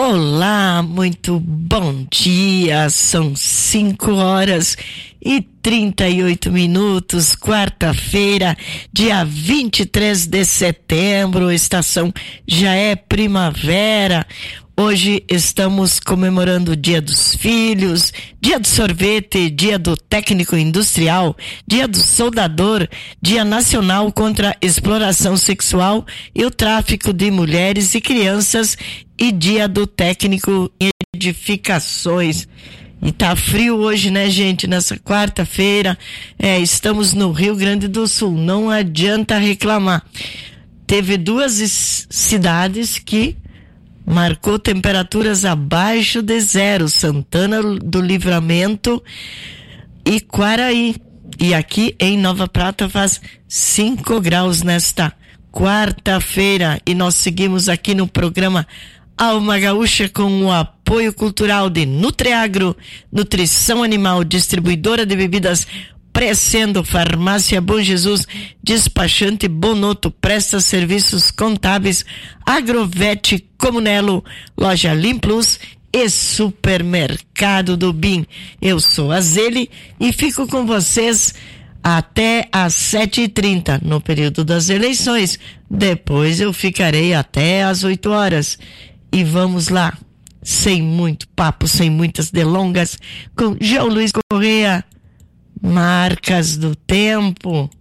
Olá, muito bom dia, são 5h38, quarta-feira, dia 23 de setembro, estação já é primavera. Hoje estamos comemorando o Dia dos Filhos, Dia do Sorvete, Dia do Técnico Industrial, Dia do Soldador, Dia Nacional contra a Exploração Sexual e o Tráfico de Mulheres e Crianças e Dia do Técnico em Edificações. E tá frio hoje, né, gente? Nessa quarta-feira, estamos no Rio Grande do Sul, não adianta reclamar. Teve duas cidades que marcou temperaturas abaixo de zero, Santana do Livramento e Quaraí. E aqui em Nova Prata faz 5 graus nesta quarta-feira. E nós seguimos aqui no programa Alma Gaúcha com o apoio cultural de Nutriagro, Nutrição Animal, distribuidora de bebidas Crescendo, Farmácia Bom Jesus, Despachante Bonoto, presta serviços contábeis, Agrovete Comunelo, Loja Limplus e Supermercado do BIM. Eu sou a Zeli e fico com vocês até às 7h30, no período das eleições. Depois eu ficarei até às 8 horas. E vamos lá, sem muito papo, sem muitas delongas, com João Luiz Correia. Marcas do tempo.